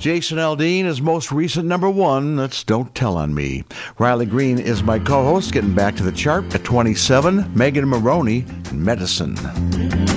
Jason Aldean is most recent number one. That's Don't Tell on Me. Riley Green is my co-host, getting back to the chart at 27. Megan Maroney, Medicine.